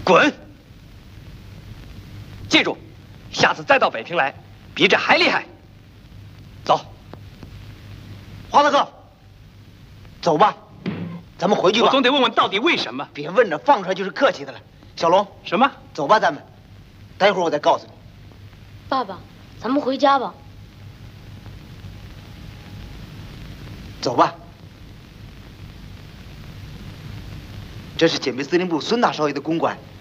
滚！记住，下次再到北平来，比这还厉害。走， 华大哥，走吧，咱们回去吧。 我总得问问到底为什么？ 别问了，放出来就是客气的了。小龙， 什么？ 走吧，咱们，待会儿我再告诉你。 爸爸，咱们回家吧。 走吧。这是检备司令部孙大少爷的公馆。